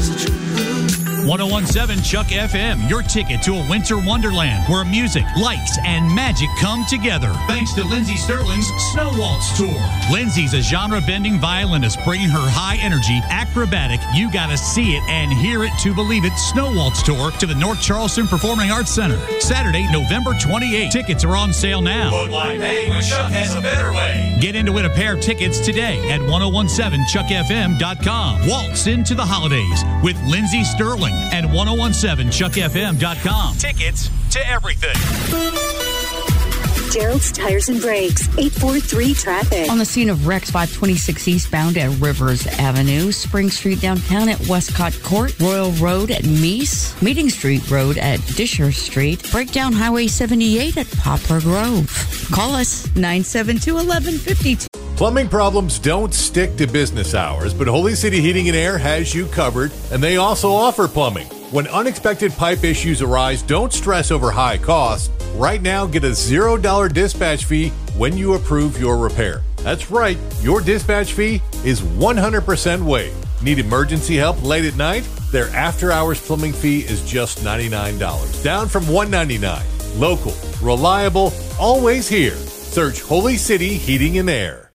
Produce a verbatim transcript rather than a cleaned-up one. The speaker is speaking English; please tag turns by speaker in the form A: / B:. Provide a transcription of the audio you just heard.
A: ten seventeen Chuck F M, your ticket to a winter wonderland where music, lights, and magic come together. Thanks to Lindsey Sterling's Snow Waltz Tour. Lindsey's a genre-bending violinist bringing her high-energy, acrobatic, you gotta see it and hear it to believe it Snow Waltz Tour to the North Charleston Performing Arts Center. Saturday, November twenty-eighth. Tickets are on sale now.
B: But like, hey, Chuck has a better way.
A: Get in to win a pair of tickets today at ten seventeen chuck f m dot com. Waltz into the holidays with Lindsey Sterling at ten seventeen chuck f m dot com. Tickets to everything.
C: Gerald's Tires and Brakes, eight four three traffic.
D: On the scene of Rex five twenty-six eastbound at Rivers Avenue, Spring Street downtown at Westcott Court, Royal Road at Meese, Meeting Street Road at Disher Street, Breakdown Highway seventy-eight at Poplar Grove. Call us nine seven two, one one five two.
E: Plumbing problems don't stick to business hours, but Holy City Heating and Air has you covered, and they also offer plumbing. When unexpected pipe issues arise, don't stress over high costs. Right now, get a zero dollar dispatch fee when you approve your repair. That's right, your dispatch fee is one hundred percent waived. Need emergency help late at night? Their after-hours plumbing fee is just ninety-nine dollars, down from one hundred ninety-nine dollars. Local, reliable, always here. Search Holy City Heating and Air.